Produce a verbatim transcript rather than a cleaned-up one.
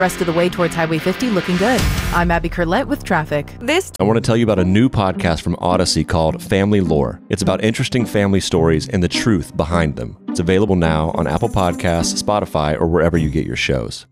Rest of the way towards Highway fifty looking good. I'm Abby Curlette with traffic. This I want to tell you about a new podcast from Odyssey called Family Lore. It's about interesting family stories and the truth behind them. It's available now on Apple Podcasts, Spotify, or wherever you get your shows.